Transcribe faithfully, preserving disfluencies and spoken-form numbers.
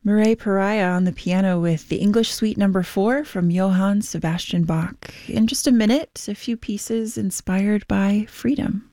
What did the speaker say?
Mireille Pariah on the piano with the English Suite Number Four from Johann Sebastian Bach. In just a minute, a few pieces inspired by freedom.